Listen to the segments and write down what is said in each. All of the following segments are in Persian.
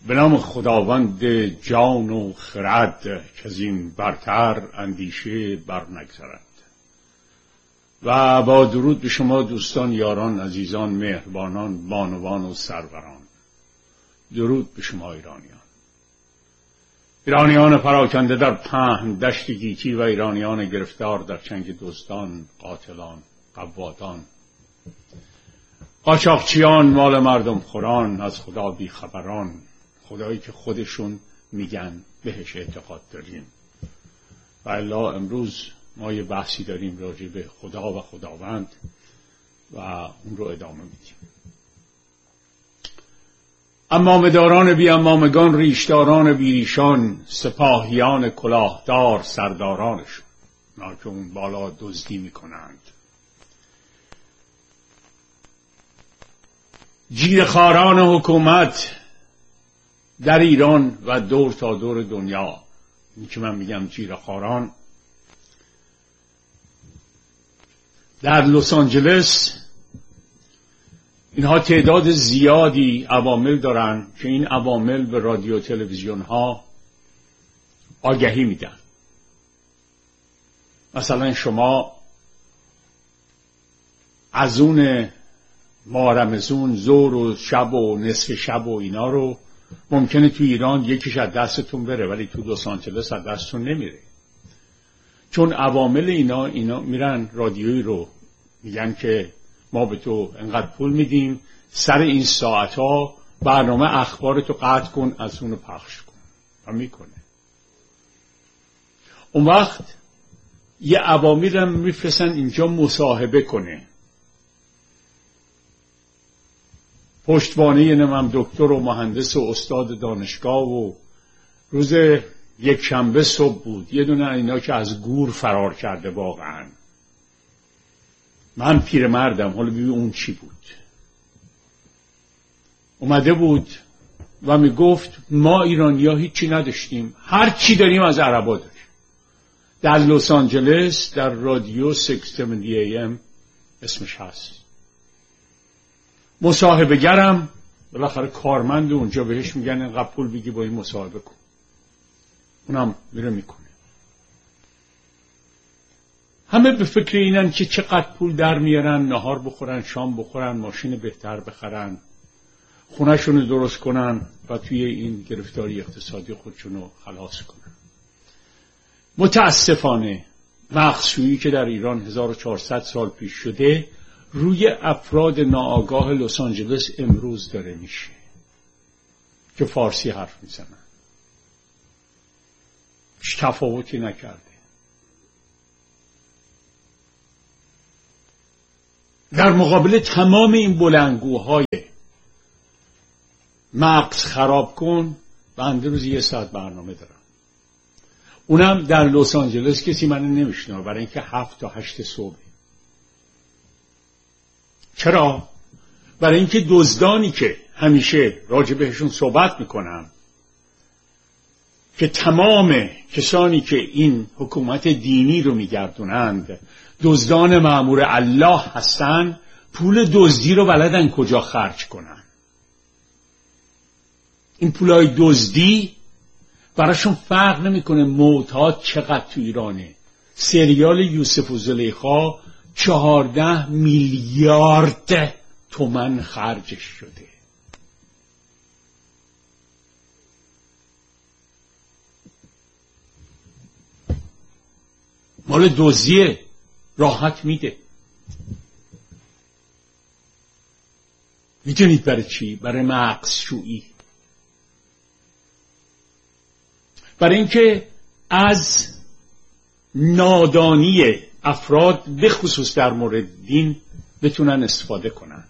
به نام خداوند جان و خرد که از این برتر اندیشه بر نگذرد. و با درود به شما دوستان، یاران، عزیزان، مهربانان، بانوان و سروران. درود به شما ایرانیان پراکنده در پهن دشت گیتی و ایرانیان گرفتار در چنگ دزدان، قاتلان، قوادان، قاچاقچیان، مال مردم خوران، از خدا بیخبران، خدایی که خودشون میگن بهش اعتقاد داریم. و الا امروز ما یه بحثی داریم راجع به خدا و خداوند و اون رو ادامه میدیم. امامداران بی امامگان، ریشداران بی ریشان، سپاهیان کلاهدار سردارانشون، اونا که اون بالا دزدی میکنند، جیرخواران حکومت در ایران و دور تا دور دنیا. این که من میگم جیرخواران، در لس آنجلس اینها تعداد زیادی عوامل دارن که این عوامل به رادیو تلویزیون ها آگهی میدن. مثلا شما از اون ماه رمضان ظهر و شب و نصف شب و اینا رو ممکنه تو ایران یکیش از دستتون بره، ولی تو لس آنجلس از دستتون نمیره، چون عوامل اینا میرن رادیویی رو میگن که ما به تو انقدر پول میدیم، سر این ساعت ها برنامه اخبارتو قطع کن، از اونو پخش کن، و میکنه. اون وقت یه عوامل هم میفرستن اینجا مصاحبه کنه، پشتوانه نمیم دکتر و مهندس و استاد دانشگاه. و روز یک شنبه صبح بود، یه دونه اینا که از گور فرار کرده، واقعا من پیرمردم، حالا ببین اون چی بود. اومده بود و میگفت ما ایرانی‌ها هیچی نداشتیم، هر چی داریم از عربا داریم. در لس آنجلس در رادیو 670 AM اسمش هست. مصاحبه گرم بالاخره کارمند اونجا، بهش میگن اینقدر پول بگی با این مصاحبه کن، اونم میره میکنه. همه به فکر اینن که چقدر پول در میارن، نهار بخورن، شام بخورن، ماشین بهتر بخرن، خونه‌شون درست کنن و توی این گرفتاری اقتصادی خودشونو خلاص کنن. متاسفانه مغزشویی که در ایران 1400 سال پیش شده روی افراد ناآگاه لس آنجلس امروز داره میشه که فارسی حرف میزنن. هیچ تفاوتی نکرده. در مقابل تمام این بلندگوهای مغز خراب کن، بنده روزی 1 ساعت برنامه دارم، اونم در لس آنجلس کسی منو نمیشناسه، برای اینکه 7 تا 8 صبح. چرا؟ برای اینکه دزدانی که همیشه راجع بهشون صحبت میکنم که تمام کسانی که این حکومت دینی رو میگردونند دزدان مأمور الله هستن، پول دزدی رو بلدن کجا خرج کنن. این پولای دزدی براشون فرق نمیکنه معتاد چقدر تو ایرانه. سریال یوسف و زلیخا 14 میلیارد تومان خرجش شده. مال دزدیه، راحت میده. میدونید برای چی؟ برای مغزشویی. برای اینکه از نادانی افراد به خصوص در مورد دین بتونن استفاده کنن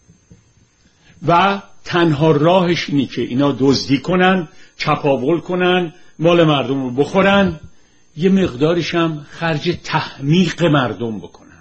و تنها راهش اینه که اینا دزدی کنن، چپاول کنن، مال مردم رو بخورن، یه مقدارش هم خرج تحمیق مردم بکنن.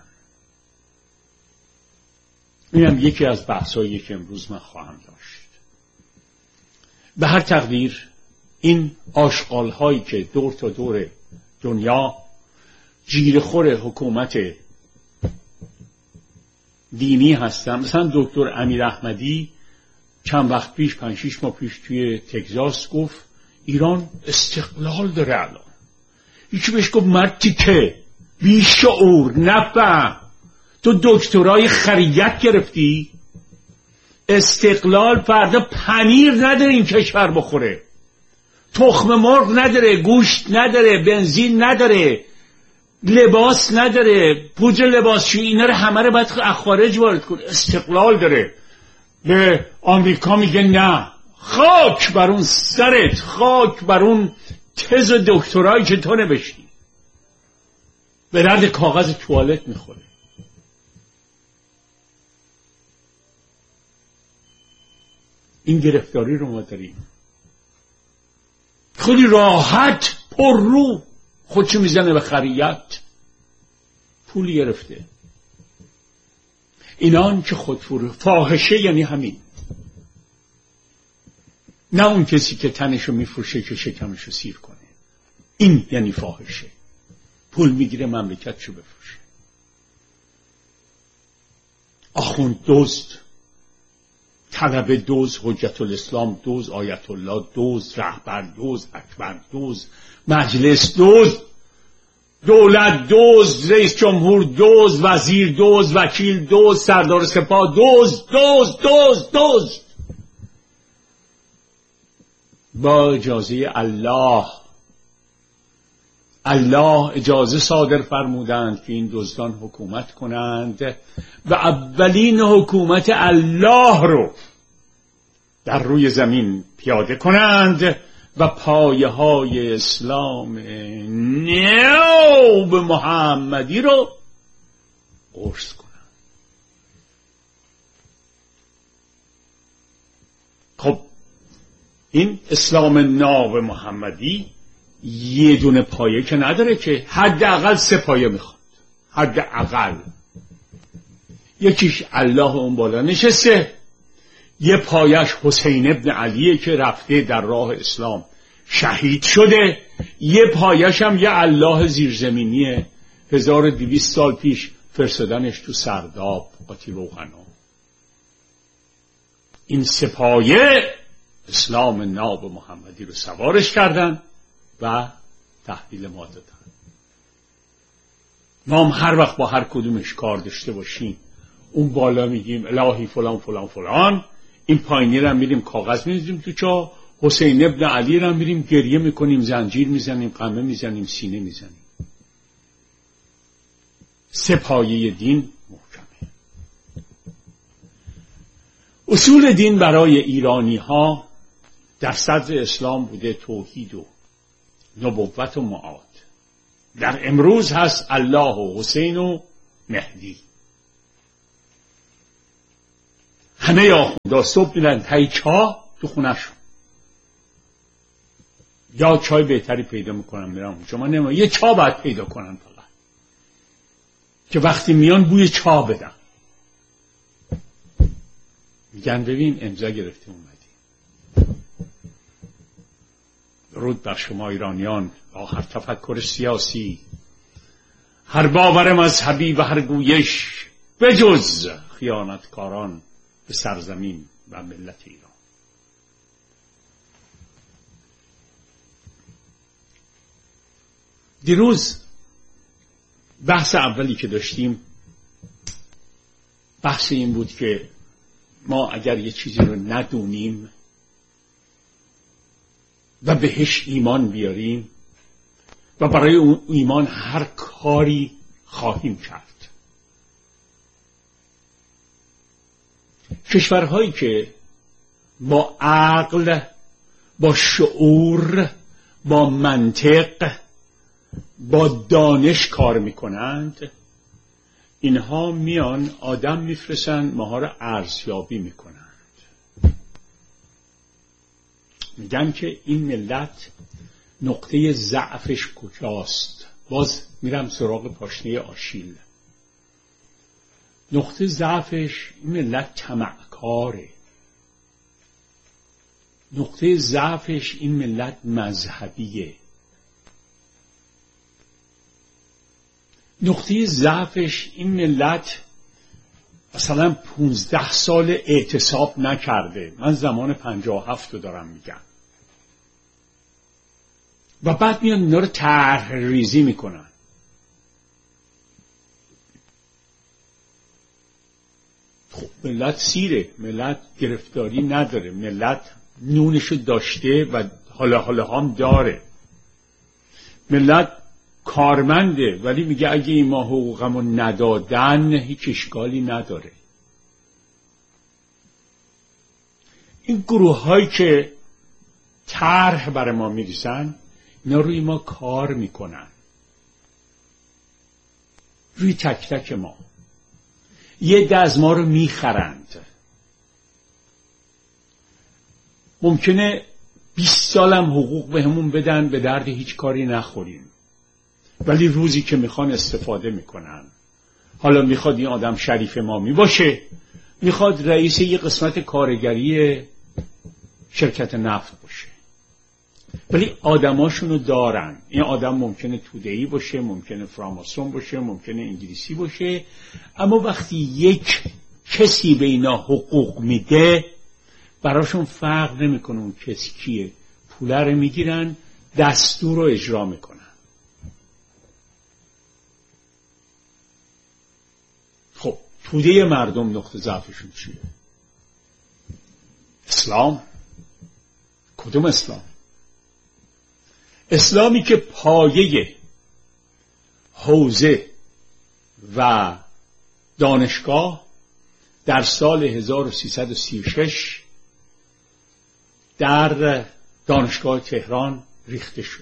اینم یکی از بحثایی که امروز من خواهم داشت. به هر تقدیر این آشغال هایی که دور تا دور دنیا جیره‌خور حکومت دینی هستن، مثلا دکتر امیر احمدی چند وقت پیش 5-6 ماه پیش توی تگزاس گفت ایران استقلال داره الان. یکی بهش گفت مردی که بیشعور نفهم، تو دکترای خریت گرفتی؟ استقلال فردا پنیر نداره این کشور بخوره، تخم مرغ نداره، گوشت نداره، بنزین نداره، لباس نداره، پودر لباسشویی، اینا رو همه رو باید از خارج وارد کنه. استقلال داره. به آمریکا میگه نه، خاک بر اون سرت، خاک بر اون تز و دکترایی که تو نوشتی، به درد کاغذ توالت میخوره. این گرفتاری رو ما داریم. خیلی راحت پر رو خودشو میزنه به خریت، پول گرفته. اینان که خودفروش، فاحشه یعنی همین، نه اون کسی که تنشو میفروشه که شکمشو سیر کنه. این یعنی فاحشه. پول میگیره مملکتشو بفروشه. آخوند دزد، طلبه دزد، حجت الاسلام دزد، آیت الله دزد، رهبر دزد، اکبر دزد، مجلس دزد، دولت دزد، رئیس جمهور دزد، وزیر دزد، وکیل دزد، سردار سپاه دزد، دزد دزد دزد. با اجازه الله اجازه صادر فرمودند که این دزدان حکومت کنند و اولین حکومت الله رو در روی زمین پیاده کنند و پایه های اسلام نو محمدی رو قرص کنند. خب این اسلام نو محمدی یه دونه پایه که نداره، که حداقل 3 پایه میخواد. حداقل یکیش الله اون بالا نشسته، یه پایش حسین ابن علیه که رفته در راه اسلام شهید شده، یه پایش هم یه الله زیرزمینیه 1200 سال پیش فرستادنش تو سرداب قاطی روغنا. این 3 پایه اسلام ناب محمدی رو سوارش کردن و تحویل ما دادن. ما هم هر وقت با هر کدومش کار داشته باشیم، اون بالا میگیم الهی فلان فلان فلان، این پایینی رو میریم کاغذ میذاریم تو چاه، حسین ابن علی رو میریم گریه میکنیم، زنجیر میزنیم، قمه میزنیم، سینه میزنیم. 3 پایه دین محکمه. اصول دین برای ایرانی ها در صدر اسلام بوده توحید و نبوت و معاد. در امروز هست الله و حسین و مهدی. همه آخوندا صبح میرن تای چاه تو خونه‌شون، یا چای بهتری پیدا میکنن میرن اونجا. ما نمیدونم، یه چاه باید پیدا کنن فقط که وقتی میان بوی چاه بدن. میگن ببین امضا گرفته اومدی. درود بر شما ایرانیان با هر تفکر سیاسی، هر باور مذهبی و هر گویش بجز خیانتکاران به سرزمین و ملت ایران. دیروز بحث اولی که داشتیم بحث این بود که ما اگر یه چیزی رو ندونیم و بهش ایمان بیاریم و برای اون ایمان هر کاری خواهیم کرد. کشورهایی که با عقل، با شعور، با منطق، با دانش کار میکنند، اینها میان آدم میفرستن ماها رو ارزیابی میکنند. میگن که این ملت نقطه ضعفش کجاست. باز میرم سراغ پاشنه آشیل. نقطه ضعفش این ملت طمعکاره. نقطه ضعفش این ملت مذهبیه. نقطه ضعفش این ملت مثلا 15 سال اعتصاب نکرده، من زمان 57 رو دارم میگم، و بعد میان اینا رو طرح ریزی میکنن. خب ملت سیره، ملت گرفتاری نداره، ملت نونشو داشته و حالا هم داره، ملت کارمنده، ولی میگه اگه این ما حقوقمو ندادن هیچ اشکالی نداره. این گروه هایی که طرح برای ما میریزن اینا روی ما کار میکنن، روی تک تک ما. یه عده از ما رو میخرند، ممکنه 20 سالم حقوق بهمون بدن، به درد هیچ کاری نخوریم، ولی روزی که میخوان استفاده میکنن. حالا میخواد این آدم شریف ما میباشه، میخواد رئیس یه قسمت کارگری شرکت نفت باشه، ولی آدماشونو دارن. این آدم ممکنه توده‌ای باشه، ممکنه فراماسون باشه، ممکنه انگلیسی باشه، اما وقتی یک کسی به اینا حقوق میده براشون فرق نمیکنه اون کسی کیه، پوله رو میگیرن، دستور رو اجرا میکنن. خب توده مردم نقطه ضعفشون چیه؟ اسلام. کدوم اسلام؟ اسلامی که پایه حوزه و دانشگاه در سال 1336 در دانشگاه تهران ریخته شد.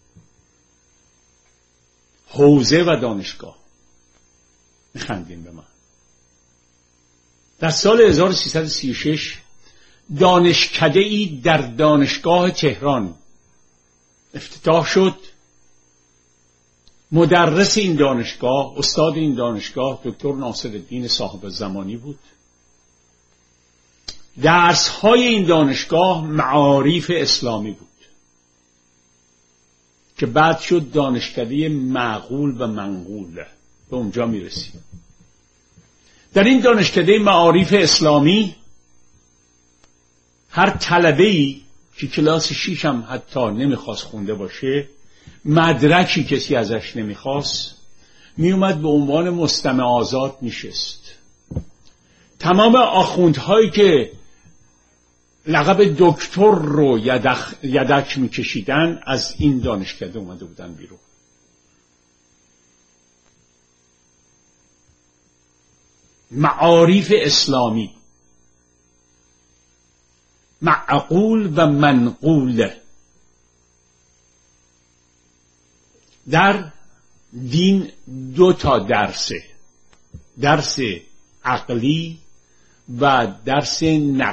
حوزه و دانشگاه. میخندین به من. در سال 1336 دانشکده‌ای در دانشگاه تهران افتتاح شد. مدرس این دانشگاه، استاد این دانشگاه دکتر ناصرالدین صاحب زمانی بود. درس‌های این دانشگاه معارف اسلامی بود که بعد شد دانشکده معقول و منقول. به اونجا میرسیم. در این دانشکده معارف اسلامی هر طلبه‌ای که کلاس 6 هم حتی نمیخواست خونده باشه، مدرکی کسی ازش نمیخواست، میومد به عنوان مستمع آزاد میشست. تمام آخوندهایی که لقب دکتر رو یدک میکشیدن از این دانشکده اومده بودن بیرون. معارف اسلامی معقول و منقول. در دین 2 درسه، درس عقلی و درس